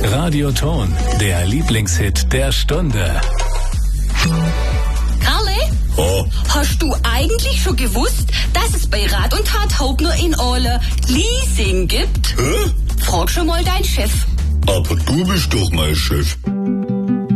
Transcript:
Radioton, der Lieblingshit der Stunde. Karle? Oh. Hast du eigentlich schon gewusst, dass es bei Rat und Tat Hauptner in Orle Leasing gibt? Hä? Frag schon mal deinen Chef. Aber du bist doch mein Chef.